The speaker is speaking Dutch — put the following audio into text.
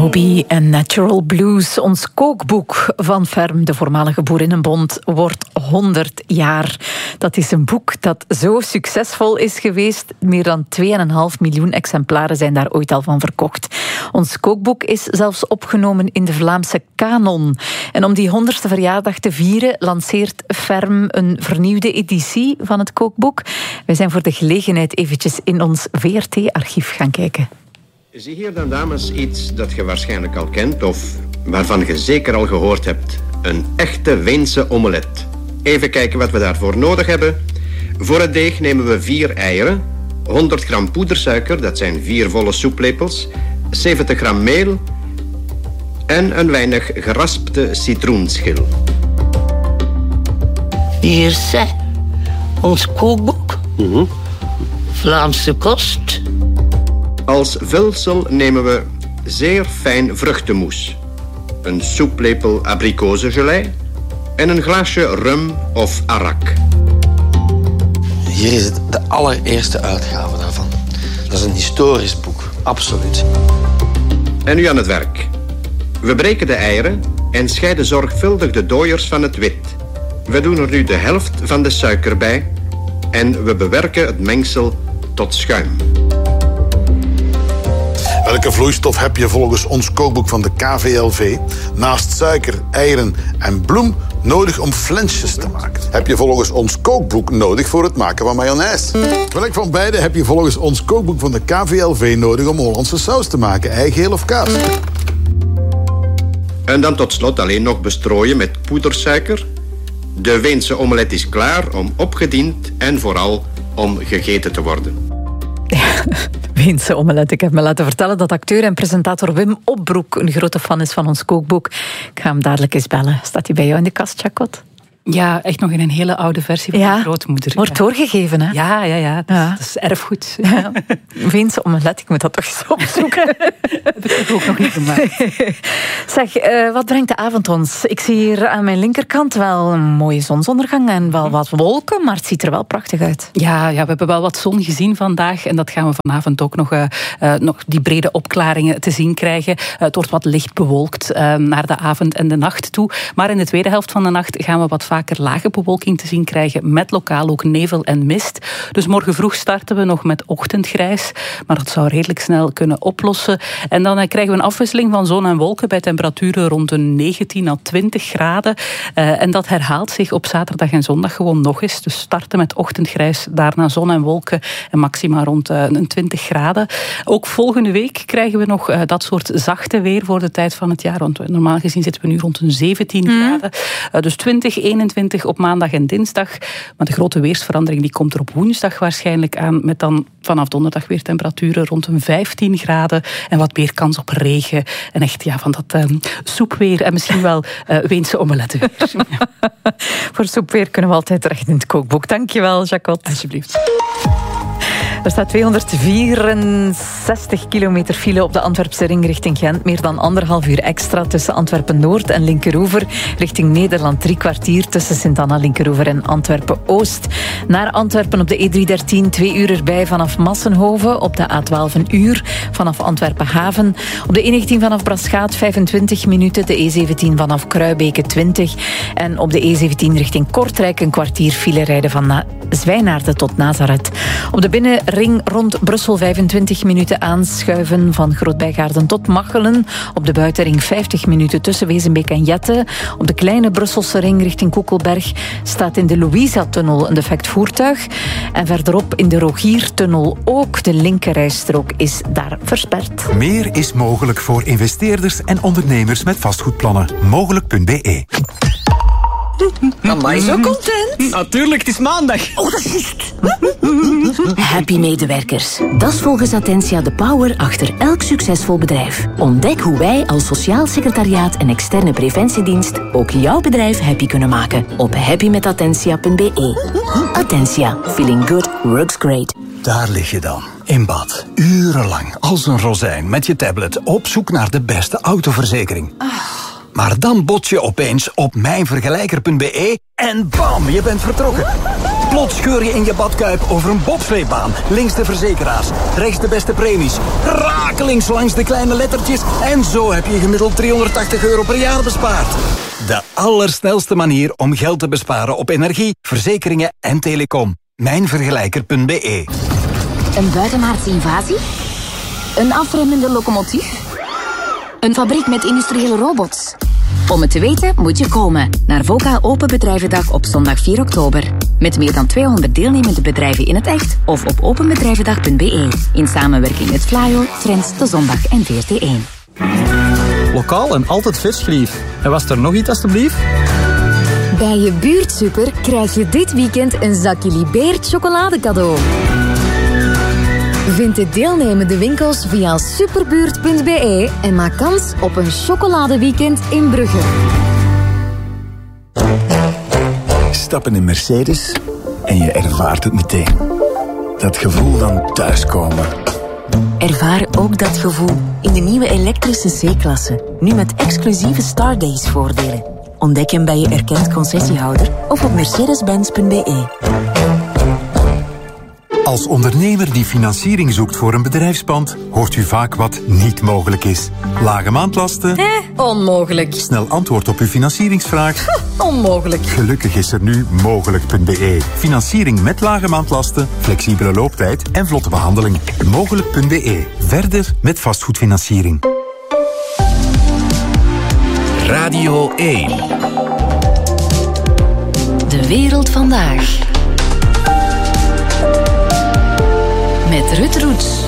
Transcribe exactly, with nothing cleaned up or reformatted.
Moby en Natural Blues. Ons kookboek van Ferm, de voormalige Boerinnenbond, wordt honderd jaar. Dat is een boek dat zo succesvol is geweest. Meer dan twee komma vijf miljoen exemplaren zijn daar ooit al van verkocht. Ons kookboek is zelfs opgenomen in de Vlaamse kanon. En om die honderdste verjaardag te vieren lanceert Ferm een vernieuwde editie van het kookboek. Wij zijn voor de gelegenheid eventjes in ons V R T-archief gaan kijken. Zie hier dan, dames, iets dat je waarschijnlijk al kent of waarvan je zeker al gehoord hebt. Een echte Weense omelet. Even kijken wat we daarvoor nodig hebben. Voor het deeg nemen we vier eieren, honderd gram poedersuiker, dat zijn vier volle soeplepels, zeventig gram meel en een weinig geraspte citroenschil. Hier ze, ons kookboek, mm-hmm. Vlaamse kost. Als vulsel nemen we zeer fijn vruchtenmoes, een soeplepel abrikozengelei en een glaasje rum of arak. Hier is het de allereerste uitgave daarvan. Dat is een historisch boek, absoluut. En nu aan het werk. We breken de eieren en scheiden zorgvuldig de dooiers van het wit. We doen er nu de helft van de suiker bij en we bewerken het mengsel tot schuim. Welke vloeistof heb je volgens ons kookboek van de K V L V naast suiker, eieren en bloem nodig om flensjes te maken? Heb je volgens ons kookboek nodig voor het maken van mayonaise? Welk van beide heb je volgens ons kookboek van de K V L V nodig om Hollandse saus te maken? Ei, geel of kaas? En dan tot slot alleen nog bestrooien met poedersuiker. De Weense omelet is klaar om opgediend en vooral om gegeten te worden. Weense omelet. Ik heb me laten vertellen dat acteur en presentator Wim Opbroek een grote fan is van ons kookboek. Ik ga hem dadelijk eens bellen. Staat hij bij jou in de kast, Jacot? Ja, echt nog in een hele oude versie van ja, mijn grootmoeder. Wordt ja. doorgegeven, hè? Ja, ja, ja. Dat, ja. dat is erfgoed. Ja. Weense omelet, ik moet dat toch eens opzoeken. Heb ik ook nog niet gemaakt. Zeg, uh, wat brengt de avond ons? Ik zie hier aan mijn linkerkant wel een mooie zonsondergang en wel wat wolken, maar het ziet er wel prachtig uit. Ja, ja, we hebben wel wat zon gezien vandaag en dat gaan we vanavond ook nog, uh, uh, nog die brede opklaringen te zien krijgen. Uh, het wordt wat licht bewolkt uh, naar de avond en de nacht toe, maar in de tweede helft van de nacht gaan we wat vaker lage bewolking te zien krijgen, met lokaal ook nevel en mist. Dus morgen vroeg starten we nog met ochtendgrijs, maar dat zou redelijk snel kunnen oplossen. En dan uh, krijgen we een afwisseling van zon en wolken bij temperaturen rond de negentien à twintig graden. Uh, en dat herhaalt zich op zaterdag en zondag gewoon nog eens. Dus starten met ochtendgrijs, daarna zon en wolken en maxima rond uh, een twintig graden. Ook volgende week krijgen we nog uh, dat soort zachte weer voor de tijd van het jaar. Want normaal gezien zitten we nu rond een zeventien mm. graden. Uh, dus twintig, eenentwintig op maandag en dinsdag. Maar de grote weersverandering die komt er op woensdag waarschijnlijk aan. Met dan vanaf donderdag weer temperaturen rond een vijftien graden. En wat meer kans op regen. En echt ja, van dat um, soepweer. En misschien wel uh, Weense omeletten. Ja. Voor soepweer kunnen we altijd terecht in het kookboek. Dankjewel, Jacot. Alsjeblieft. Er staat tweehonderdvierenzestig kilometer file op de Antwerpse ring richting Gent. Meer dan anderhalf uur extra tussen Antwerpen-Noord en Linkeroever. Richting Nederland drie kwartier tussen Sint-Anna, Linkeroever en Antwerpen-Oost. Naar Antwerpen op de E driehonderddertien twee uur erbij vanaf Massenhoven. Op de A twaalf een uur vanaf Antwerpen-Haven. Op de E negentien vanaf Braschaat vijfentwintig minuten. De E zeventien vanaf Kruibeke twintig. En op de E zeventien richting Kortrijk een kwartier file rijden van Na- Zwijnaarden tot Nazareth. Op de binnenring rond Brussel vijfentwintig minuten aanschuiven van Groot-Bijgaarden tot Machelen. Op de buitenring vijftig minuten tussen Wezenbeek en Jette. Op de kleine Brusselse ring richting Koekelberg staat in de Louisa-tunnel een defect voertuig. En verderop in de Rogiertunnel ook. De linkerrijstrook is daar versperd. Meer is mogelijk voor investeerders en ondernemers met vastgoedplannen. Mogelijk punt b e. Amai, zo content. Natuurlijk, het is maandag. Oh, dat is juist. Happy medewerkers. Dat is volgens Attentia de power achter elk succesvol bedrijf. Ontdek hoe wij als sociaal secretariaat en externe preventiedienst ook jouw bedrijf happy kunnen maken op happy met attentia punt b e. Attentia. Feeling good works great. Daar lig je dan, in bad, urenlang, als een rozijn met je tablet op zoek naar de beste autoverzekering. Maar dan bots je opeens op mijnvergelijker punt b e en bam, je bent vertrokken. Plots scheur je in je badkuip over een bobsleebaan. Links de verzekeraars, rechts de beste premies. Rakelings langs de kleine lettertjes. En zo heb je gemiddeld driehonderdtachtig euro per jaar bespaard. De allersnelste manier om geld te besparen op energie, verzekeringen en telecom. Mijnvergelijker punt b e. Een buitenaardse invasie? Een afremmende locomotief? Een fabriek met industriële robots? Om het te weten moet je komen naar VOCA Open Bedrijvendag op zondag vier oktober. Met meer dan tweehonderd deelnemende bedrijven in het echt of op openbedrijvendag punt b e. In samenwerking met Flyo, Trends, De Zondag en V R T één. Lokaal en altijd vers, lief. En was er nog iets, alstublieft? Bij je buurtsuper krijg je dit weekend een zakje Libeert chocolade cadeau. Vind de deelnemende winkels via superbuurt punt b e en maak kans op een chocoladeweekend in Brugge. Stap in een Mercedes en je ervaart het meteen. Dat gevoel van thuiskomen. Ervaar ook dat gevoel in de nieuwe elektrische C-klasse. Nu met exclusieve Stardays voordelen. Ontdek hem bij je erkend concessiehouder of op mercedes benz punt b e. Als ondernemer die financiering zoekt voor een bedrijfspand, hoort u vaak wat niet mogelijk is. Lage maandlasten? Eh, onmogelijk. Snel antwoord op uw financieringsvraag? Onmogelijk. Gelukkig is er nu mogelijk punt b e. Financiering met lage maandlasten, flexibele looptijd en vlotte behandeling. mogelijk punt b e. Verder met vastgoedfinanciering. Radio één. De wereld vandaag. Met Ruud Roets.